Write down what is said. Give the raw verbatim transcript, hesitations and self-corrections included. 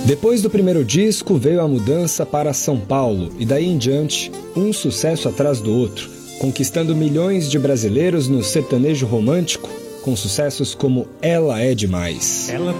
Depois do primeiro disco veio a mudança para São Paulo e daí em diante, um sucesso atrás do outro, conquistando milhões de brasileiros no sertanejo romântico, com sucessos como Ela é Demais. Ela